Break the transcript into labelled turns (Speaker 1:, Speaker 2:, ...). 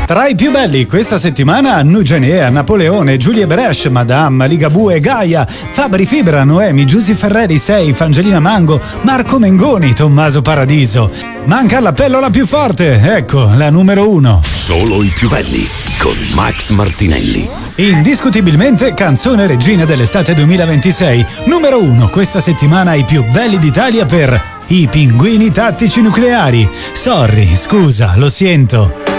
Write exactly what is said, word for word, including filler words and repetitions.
Speaker 1: Tra i più belli questa settimana Nugenea, Napoleone, Giulia Brescia, Madame, Ligabue, Gaia, Fabri Fibra, Noemi, Giusy Ferreri, Seif, Angelina Mango, Marco Mengoni, Tommaso Paradiso. Manca l'appello alla più forte, ecco la numero uno.
Speaker 2: Solo i più belli con Max Martinelli.
Speaker 1: Indiscutibilmente canzone regina dell'estate duemilaventisei. Numero uno questa settimana i più belli d'Italia per I Pinguini Tattici Nucleari. Sorry, scusa, lo sento.